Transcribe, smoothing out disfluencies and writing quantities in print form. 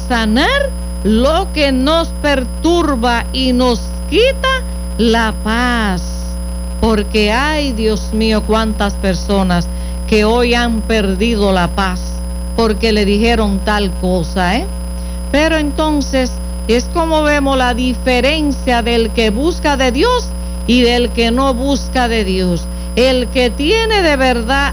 sanar lo que nos perturba y nos quita la paz. Porque ay, Dios mío, cuántas personas que hoy han perdido la paz porque le dijeron tal cosa, Pero entonces es como vemos la diferencia del que busca de Dios y del que no busca de Dios. El que tiene de verdad